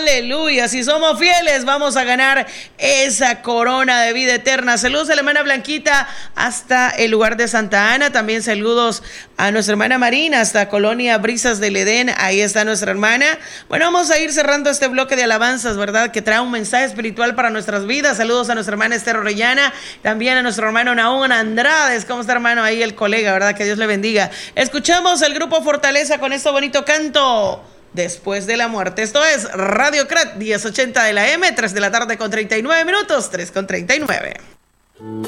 Aleluya, si somos fieles vamos a ganar esa corona de vida eterna. Saludos a la hermana Blanquita hasta el lugar de Santa Ana. También saludos a nuestra hermana Marina hasta Colonia Brisas del Edén. Ahí está nuestra hermana. Bueno, vamos a ir cerrando este bloque de alabanzas, ¿verdad? Que trae un mensaje espiritual para nuestras vidas. Saludos a nuestra hermana Esther Orellana, también a nuestro hermano Naún Andrades. ¿Cómo está, hermano? Ahí el colega, ¿verdad? Que Dios le bendiga. Escuchamos el grupo Fortaleza con este bonito canto, Después de la muerte. Esto es Radio Crat 1080 de la M, 3 de la tarde con 39 minutos, 3 con 39.